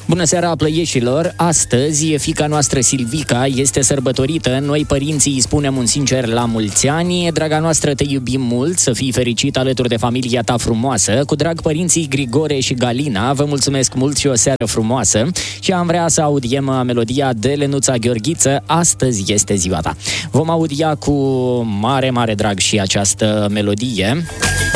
Bună seara, plăieșilor! Astăzi, fiica noastră Silvica este sărbătorită. Noi, părinții, îi spunem un sincer la mulți ani. Draga noastră, te iubim mult, să fii fericit alături de familia ta frumoasă. Cu drag, părinții Grigore și Galina, vă mulțumesc mult și o seară frumoasă. Și am vrea să audiem melodia de Lenuța Gheorghiță, Astăzi este ziua ta. Vom audia cu mare, mare drag și această melodie.